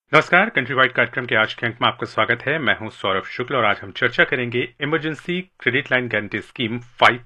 नमस्कार, country wide कार्यक्रम के आज के अंक में आपका स्वागत है। मैं हूं सौरभ शुक्ल और आज हम चर्चा करेंगे emergency credit line guarantee scheme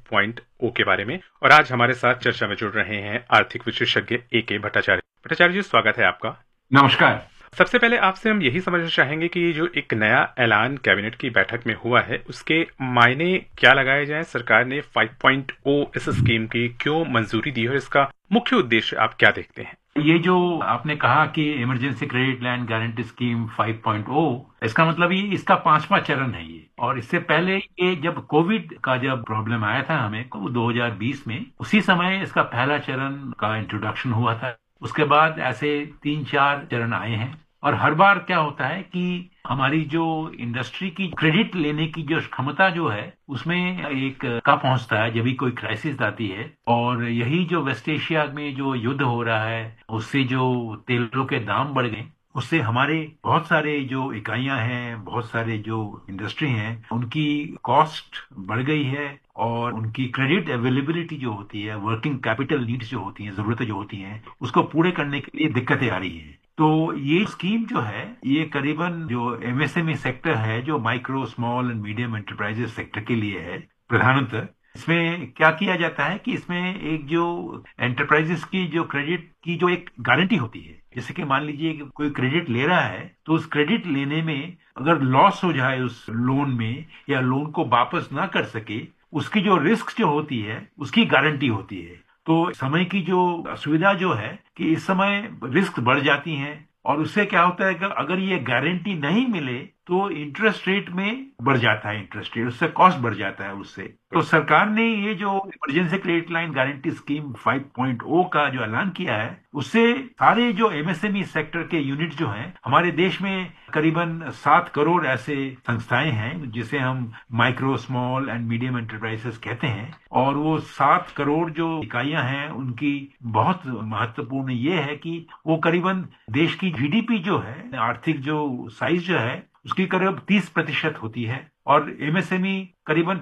5.0 के बारे में। और आज हमारे साथ चर्चा में जुड़ रहे हैं आर्थिक विशेषज्ञ ए.के. भट्टाचार्य। भट्टाचार्य जी, स्वागत है आपका। नमस्कार। सबसे पहले आपसे हम यही समझना चाहेंगे कि ये जो एक नया ऐलान कैबिनेट की बैठक में हुआ है, उसके मायने क्या लगाए जाएं। सरकार ने 5.0 इस स्कीम की क्यों मंजूरी दी है और इसका मुख्य उद्देश्य आप क्या देखते हैं? ये जो आपने कहा कि emergency credit line guarantee scheme 5.0, इसका मतलब ये इसका 5वां चरण है ये। और इससे पहले ये जब कोविड का जब प्रॉब्लम आया था हमें 2020 में, उसी समय इसका पहला चरण का इंट्रोडक्शन हुआ था। उसके बाद ऐसे 3-4 चरण आए हैं और हर बार क्या होता है कि हमारी जो इंडस्ट्री की क्रेडिट लेने की जो क्षमता जो है उसमें एक का पहुंचता है जब भी कोई क्राइसिस आती है। और यही जो वेस्ट एशिया में जो युद्ध हो रहा है उससे जो तेलों के दाम बढ़ गए, उससे हमारे बहुत सारे जो इकाइयां हैं, बहुत सारे जो इंडस्ट्री हैं, उनकी कॉस्ट बढ़ गई है और उनकी क्रेडिट अवेलेबिलिटी जो होती है, वर्किंग कैपिटल नीड्स जो होती हैं, जरूरतें जो होती हैं, उसको पूरे करने के लिए दिक्कतें आ रही हैं। तो ये स्कीम जो है ये करीबन जो एमएसएमई सेक्टर है, जो micro small and medium enterprises sector के लिए है प्रधानतः। इसमें क्या किया जाता है कि इसमें एक जो एंटरप्राइजेस की जो क्रेडिट की जो एक गारंटी होती है, जैसे कि मान लीजिए कि कोई क्रेडिट ले रहा है तो उस क्रेडिट लेने में अगर लॉस हो जाए उस लोन में या लोन को वापस ना कर सके, उसकी जो रिस्क जो होती है उसकी गारंटी होती है। तो समय की जो असुविधा जो है कि इस समय रिस्क बढ़ जाती हैं और उससे क्या होता है कि अगर ये गारंटी नहीं मिले तो इंटरेस्ट रेट में बढ़ जाता है, इंटरेस्ट रेट उससे कॉस्ट बढ़ जाता है उससे। तो सरकार ने ये जो emergency credit line guarantee scheme 5.0 का जो ऐलान किया है, उससे सारे जो एमएसएमई सेक्टर के यूनिट जो हैं हमारे देश में, करीबन 7 करोड़ ऐसे संस्थाएं हैं जिसे हम micro small and medium enterprises कहते हैं। और वो 7 करोड़ जो इकाइयां हैं उनकी बहुत महत्वपूर्ण ये है कि वो करीबन देश की जीडीपी जो है, आर्थिक जो साइज जो है, उसकी करीब 30% होती है और एमएसएमई करीबन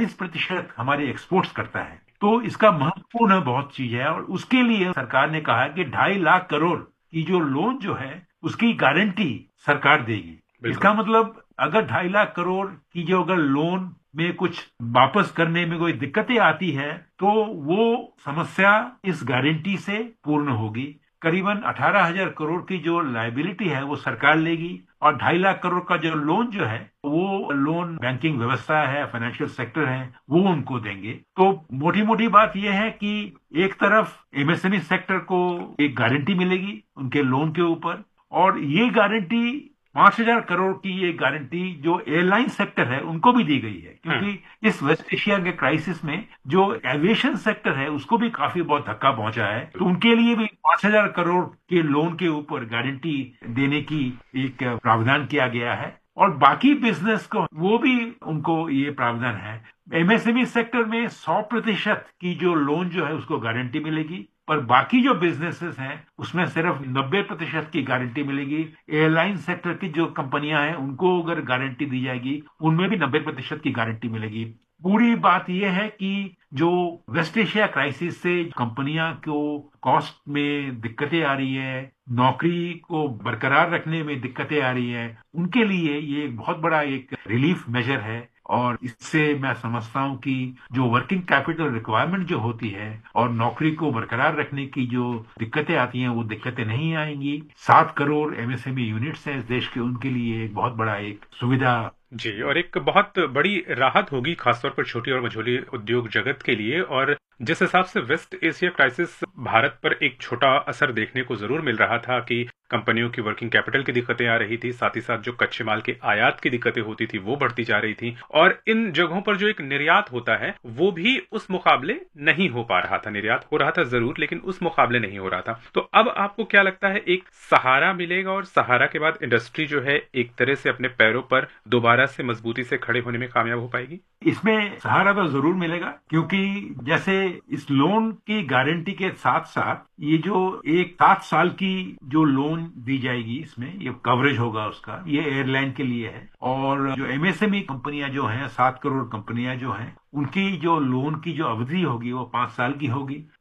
45% हमारे एक्सपोर्ट्स करता है। तो इसका महत्वपूर्ण बहुत चीज है और उसके लिए सरकार ने कहा है कि 2.5 लाख करोड़ की जो लोन जो है उसकी गारंटी सरकार देगी। इसका मतलब अगर 2.5 लाख करोड़ की जो अगर लोन में कुछ वापस करने में कोई दिक्कतें आती है तो वो समस्या इस गारंटी से पूर्ण होगी। करीबन 18,000 करोड़ की जो लायबिलिटी है वो सरकार लेगी और 2.5 लाख करोड़ का जो लोन जो है वो लोन बैंकिंग व्यवस्था है, फाइनेंशियल सेक्टर है, वो उनको देंगे। तो मोटी मोटी बात यह है कि एक तरफ एमएसएमई सेक्टर को एक गारंटी मिलेगी उनके लोन के ऊपर, और ये गारंटी 5,000 करोड़ की ये गारंटी जो एयरलाइन सेक्टर है उनको भी दी गई है, क्योंकि इस वेस्ट एशिया के क्राइसिस में जो एविएशन सेक्टर है उसको भी काफी बहुत धक्का पहुंचा है। तो उनके लिए भी 5,000 करोड़ के लोन के ऊपर गारंटी देने की एक प्रावधान किया गया है। और बाकी बिजनेस को वो भी उनको ये प्रावधान है। एमएसएमई सेक्टर में 100% की जो लोन जो है उसको गारंटी मिलेगी, पर बाकी जो बिजनेसेस हैं उसमें सिर्फ 90% की गारंटी मिलेगी। एयरलाइन सेक्टर की जो कंपनियां हैं उनको अगर गारंटी दी जाएगी उनमें भी 90% की गारंटी मिलेगी। पूरी बात यह है कि जो वेस्ट एशिया क्राइसिस से कंपनियां को कॉस्ट में दिक्कतें आ रही है, नौकरी को बरकरार रखने में दिक्कतें आ रही है, उनके लिए ये एक बहुत बड़ा एक रिलीफ मेजर है। और इससे मैं समझता हूं कि जो वर्किंग कैपिटल रिक्वायरमेंट जो होती है और नौकरी को बरकरार रखने की जो दिक्कतें आती हैं वो दिक्कतें नहीं आएंगी। 7 करोड़ एमएसएमई यूनिट्स हैं इस देश के, उनके लिए एक बहुत बड़ा एक सुविधा जी, और एक बहुत बड़ी राहत होगी खासतौर पर छोटी और मझोली उद्योग जगत के लिए। और जिस हिसाब से वेस्ट एशिया क्राइसिस भारत पर एक छोटा असर देखने को जरूर मिल रहा था कि कंपनियों की वर्किंग कैपिटल की दिक्कतें आ रही थी, साथ ही साथ जो कच्चे माल के आयात की दिक्कतें होती थी वो बढ़ती जा रही थी, और इन जगहों पर जो एक निर्यात होता है वो भी उस मुकाबले नहीं हो पा रहा था। निर्यात हो रहा था जरूर, लेकिन उस मुकाबले नहीं हो रहा था। तो अब आपको क्या लगता है, एक सहारा मिलेगा और सहारा के बाद इंडस्ट्री जो है एक तरह से अपने पैरों पर दोबारा से मजबूती से खड़े होने में कामयाब हो पाएगी? इसमें सहारा तो जरूर मिलेगा, क्योंकि जैसे इस लोन की गारंटी के साथ साथ ये जो एक 7 साल की जो लोन दी जाएगी, इसमें ये कवरेज होगा उसका, ये एयरलाइन के लिए है। और जो एमएसएमई कंपनियां जो हैं, 7 करोड़ कंपनियां जो हैं, उनकी जो लोन की जो अवधि होगी वो 5 साल की होगी।